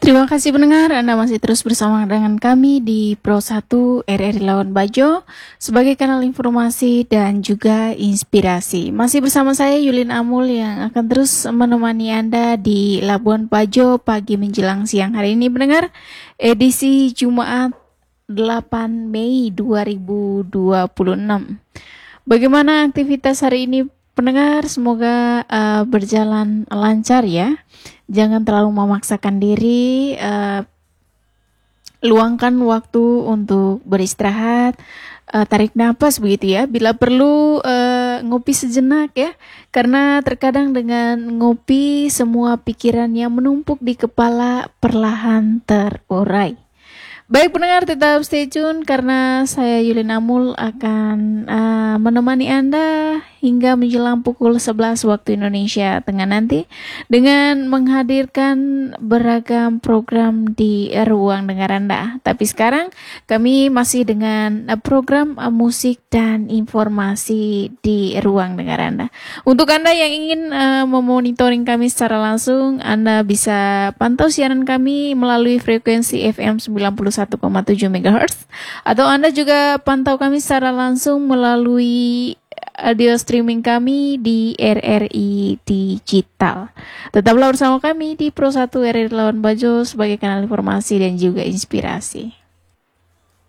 Terima kasih pendengar, Anda masih terus bersama dengan kami di Pro 1 RRI Labuan Bajo sebagai kanal informasi dan juga inspirasi. Masih bersama saya Yulin Amul yang akan terus menemani Anda di Labuan Bajo pagi menjelang siang hari ini pendengar, edisi Jumat 8 Mei 2026. Bagaimana aktivitas hari ini pendengar? Semoga berjalan lancar ya. Jangan terlalu memaksakan diri, luangkan waktu untuk beristirahat, tarik nafas begitu ya. Bila perlu ngopi sejenak ya, karena terkadang dengan ngopi semua pikiran yang menumpuk di kepala perlahan terurai. Baik pendengar, tetap stay tune karena saya Yulin Amul akan menemani Anda hingga menjelang pukul 11 waktu Indonesia Tengah nanti dengan menghadirkan beragam program di ruang dengar Anda. Tapi sekarang kami masih dengan program musik dan informasi di ruang dengar Anda. Untuk Anda yang ingin memonitoring kami secara langsung, Anda bisa pantau siaran kami melalui frekuensi FM 91,7 MHz atau Anda juga pantau kami secara langsung melalui audio streaming kami di RRI Digital. Tetaplah bersama kami di Pro 1 RRI Labuan Bajo sebagai kanal informasi dan juga inspirasi.